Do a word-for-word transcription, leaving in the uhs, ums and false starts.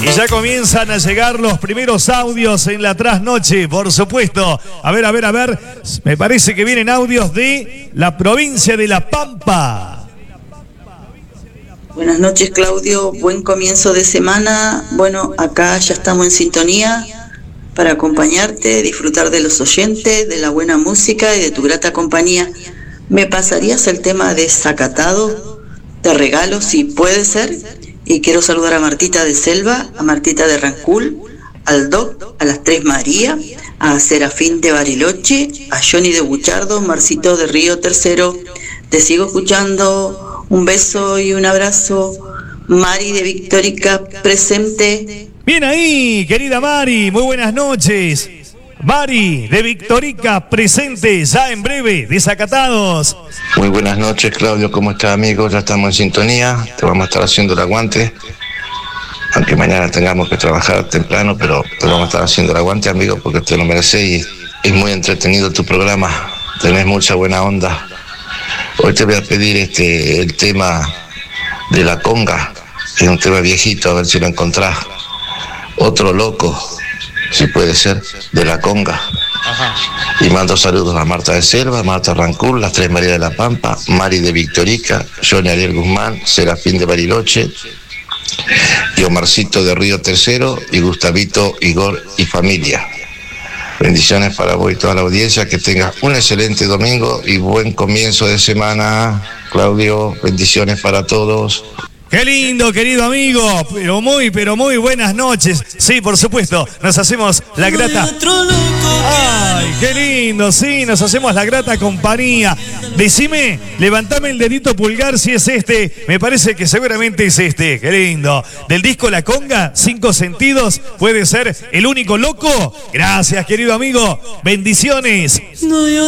Y ya comienzan a llegar los primeros audios en la trasnoche, por supuesto. A ver, a ver, a ver. Me parece que vienen audios de la provincia de La Pampa. Buenas noches, Claudio. Buen comienzo de semana. Bueno, acá ya estamos en sintonía para acompañarte, disfrutar de los oyentes, de la buena música y de tu grata compañía. ¿Me pasarías el tema de Zacatado? Te regalo, si puede ser. Y quiero saludar a Martita de Selva, a Martita de Rancul, al Doc, a las Tres María, a Serafín de Bariloche, a Johnny de Buchardo, Marcito de Río Tercero. Te sigo escuchando. Un beso y un abrazo. Mari de Victorica, presente. Bien ahí, querida Mari, muy buenas noches. Mari de Victorica, presente, ya en breve, Desacatados. Muy buenas noches, Claudio, ¿cómo estás, amigo? Ya estamos en sintonía, te vamos a estar haciendo el aguante, aunque mañana tengamos que trabajar temprano, pero te vamos a estar haciendo el aguante, amigo, porque te lo mereces y es muy entretenido tu programa, tenés mucha buena onda. Hoy te voy a pedir este el tema de la conga, es un tema viejito, a ver si lo encontrás. Otro loco, si puede ser, de la conga. Ajá. Y mando saludos a Marta de Selva, Marta Rancul, las Tres Marías de La Pampa, Mari de Victorica, Johnny Ariel Guzmán, Serafín de Bariloche, y Omarcito de Río Tercero, y Gustavito, Igor y familia. Bendiciones para vos y toda la audiencia, que tengas un excelente domingo y buen comienzo de semana. Claudio, bendiciones para todos. Qué lindo, querido amigo, pero muy, pero muy buenas noches. Sí, por supuesto, nos hacemos la grata. Ay, qué lindo, sí, nos hacemos la grata compañía. Decime, levantame el dedito pulgar si es este. Me parece que seguramente es este, qué lindo. Del disco La Conga, Cinco Sentidos, puede ser El Único Loco. Gracias, querido amigo, bendiciones.